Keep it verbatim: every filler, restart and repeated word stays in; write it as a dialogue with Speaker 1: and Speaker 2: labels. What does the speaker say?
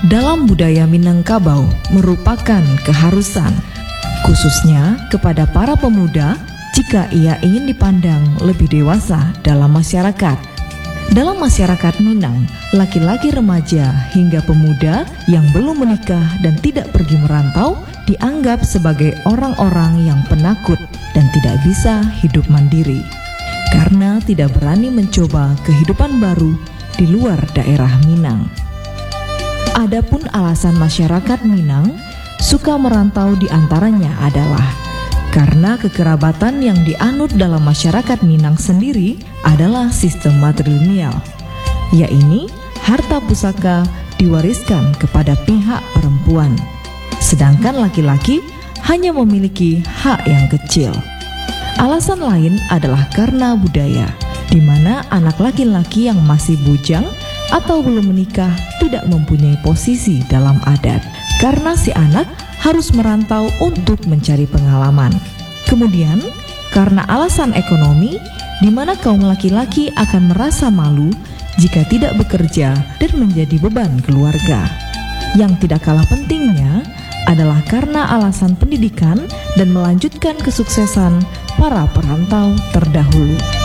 Speaker 1: dalam budaya Minangkabau merupakan keharusan, khususnya kepada para pemuda jika ia ingin dipandang lebih dewasa dalam masyarakat. Dalam masyarakat Minang, laki-laki remaja hingga pemuda yang belum menikah dan tidak pergi merantau dianggap sebagai orang-orang yang penakut dan tidak bisa hidup mandiri, karena tidak berani mencoba kehidupan baru di luar daerah Minang. Adapun alasan masyarakat Minang suka merantau diantaranya adalah karena kekerabatan yang dianut dalam masyarakat Minang sendiri adalah sistem matrilineal, yaitu harta pusaka diwariskan kepada pihak perempuan, sedangkan laki-laki hanya memiliki hak yang kecil. Alasan lain adalah karena budaya, di mana anak laki-laki yang masih bujang atau belum menikah tidak mempunyai posisi dalam adat, karena si anak harus merantau untuk mencari pengalaman. Kemudian, karena alasan ekonomi, di mana kaum laki-laki akan merasa malu jika tidak bekerja dan menjadi beban keluarga. Yang tidak kalah pentingnya adalah karena alasan pendidikan dan melanjutkan kesuksesan para perantau terdahulu.